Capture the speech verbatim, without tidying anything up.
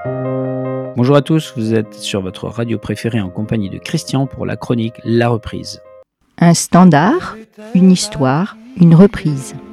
Bonjour à tous, vous êtes sur votre radio préférée en compagnie de Christian pour la chronique La Reprise. Un standard, une histoire, une reprise.